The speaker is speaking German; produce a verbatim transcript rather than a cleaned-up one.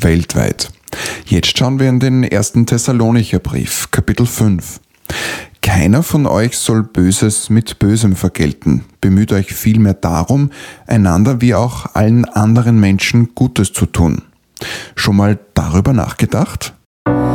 weltweit. Jetzt schauen wir in den ersten Thessalonicher Brief, Kapitel fünf. Keiner von euch soll Böses mit Bösem vergelten. Bemüht euch vielmehr darum, einander wie auch allen anderen Menschen Gutes zu tun. Schon mal darüber nachgedacht?